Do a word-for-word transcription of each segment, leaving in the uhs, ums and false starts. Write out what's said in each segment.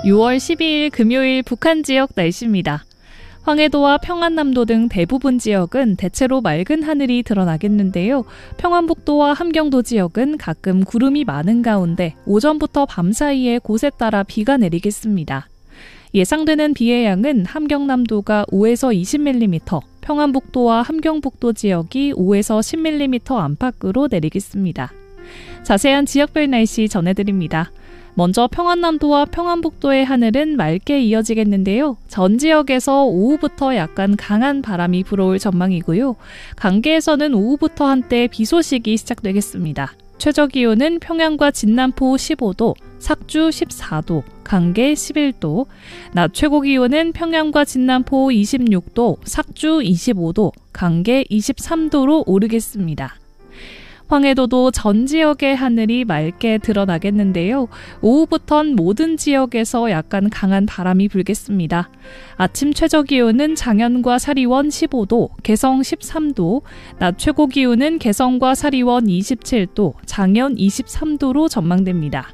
유월 십이일 금요일 북한 지역 날씨입니다. 황해도와 평안남도 등 대부분 지역은 대체로 맑은 하늘이 드러나겠는데요. 평안북도와 함경도 지역은 가끔 구름이 많은 가운데 오전부터 밤 사이에 곳에 따라 비가 내리겠습니다. 예상되는 비의 양은 함경남도가 오에서 이십 밀리미터, 평안북도와 함경북도 지역이 오에서 십 밀리미터 안팎으로 내리겠습니다. 자세한 지역별 날씨 전해드립니다. 먼저 평안남도와 평안북도의 하늘은 맑게 이어지겠는데요. 전 지역에서 오후부터 약간 강한 바람이 불어올 전망이고요. 강계에서는 오후부터 한때 비 소식이 시작되겠습니다. 최저기온은 평양과 진남포 십오 도, 삭주 십사 도, 강계 십일 도, 낮 최고기온은 평양과 진남포 이십육 도, 삭주 이십오 도, 강계 이십삼 도로 오르겠습니다. 황해도도 전 지역의 하늘이 맑게 드러나겠는데요. 오후부턴 모든 지역에서 약간 강한 바람이 불겠습니다. 아침 최저기온은 장현과 사리원 십오 도, 개성 십삼 도, 낮 최고기온은 개성과 사리원 이십칠 도, 장현 이십삼 도로 전망됩니다.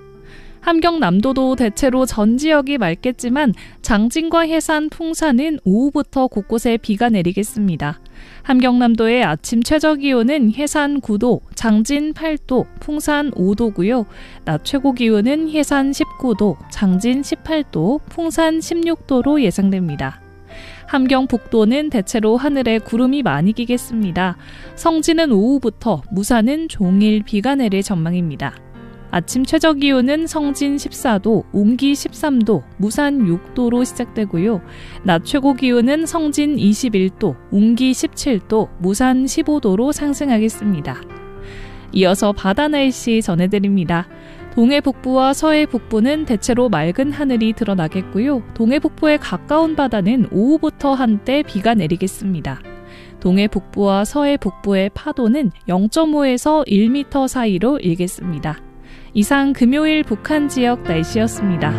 함경남도도 대체로 전 지역이 맑겠지만 장진과 해산, 풍산은 오후부터 곳곳에 비가 내리겠습니다. 함경남도의 아침 최저기온은 해산 구 도, 장진 팔 도, 풍산 오 도고요. 낮 최고기온은 해산 십구 도, 장진 십팔 도, 풍산 십육 도로 예상됩니다. 함경북도는 대체로 하늘에 구름이 많이 끼겠습니다. 성진은 오후부터, 무산은 종일 비가 내릴 전망입니다. 아침 최저기온은 성진 십사 도, 옹기 십삼 도, 무산 육 도로 시작되고요. 낮 최고기온은 성진 이십일 도, 옹기 십칠 도, 무산 십오 도로 상승하겠습니다. 이어서 바다 날씨 전해드립니다. 동해 북부와 서해 북부는 대체로 맑은 하늘이 드러나겠고요. 동해 북부에 가까운 바다는 오후부터 한때 비가 내리겠습니다. 동해 북부와 서해 북부의 파도는 영 점 오에서 일 미터 사이로 일겠습니다. 이상 금요일 북한 지역 날씨였습니다.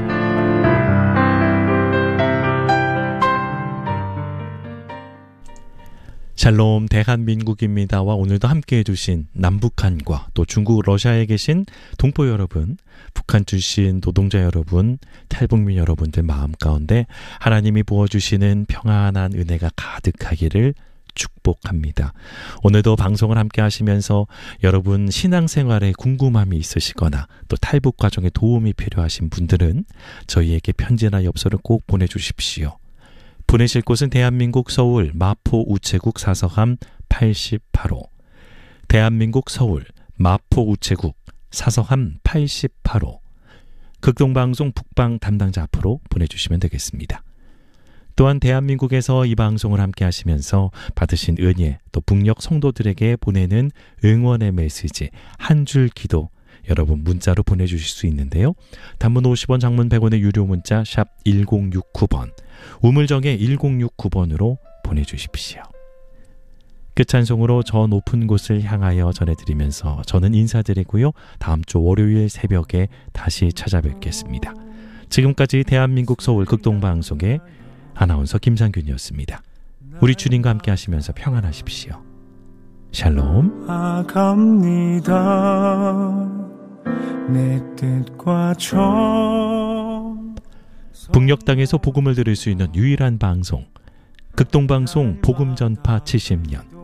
샬롬 대한민국입니다와 오늘도 함께해 주신 남북한과 또 중국 러시아에 계신 동포 여러분, 북한 출신 노동자 여러분, 탈북민 여러분들 마음 가운데 하나님이 부어주시는 평안한 은혜가 가득하기를 축복합니다. 오늘도 방송을 함께 하시면서 여러분 신앙생활에 궁금함이 있으시거나 또 탈북 과정에 도움이 필요하신 분들은 저희에게 편지나 엽서를 꼭 보내주십시오. 보내실 곳은 대한민국 서울 마포 우체국 사서함 팔십팔 호, 대한민국 서울 마포 우체국 사서함 팔십팔 호, 극동방송 북방 담당자 앞으로 보내주시면 되겠습니다. 또한 대한민국에서 이 방송을 함께 하시면서 받으신 은혜, 또 북녘 성도들에게 보내는 응원의 메시지, 한 줄 기도 여러분 문자로 보내주실 수 있는데요. 단문 오십 원, 장문 백 원의 유료 문자 샵 일공육구 번, 우물정의 일공육구 번으로 보내주십시오. 끝찬송으로 저 높은 곳을 향하여 전해드리면서 저는 인사드리고요. 다음 주 월요일 새벽에 다시 찾아뵙겠습니다. 지금까지 대한민국 서울 극동방송의 아나운서 김상균이었습니다. 우리 주님과 함께 하시면서 평안하십시오. 샬롬. 아갑니다. 내 뜻과 정. 북녘 땅에서 복음을 들을 수 있는 유일한 방송, 극동방송 복음전파 칠십 년.